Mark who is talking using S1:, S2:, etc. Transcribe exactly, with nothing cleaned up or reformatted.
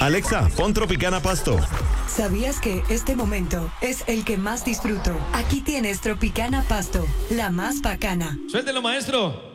S1: Alexa, pon Tropicana Pasto.
S2: ¿Sabías que este momento es el que más disfruto? Aquí tienes Tropicana Pasto, la más bacana.
S3: Suéltelo, maestro.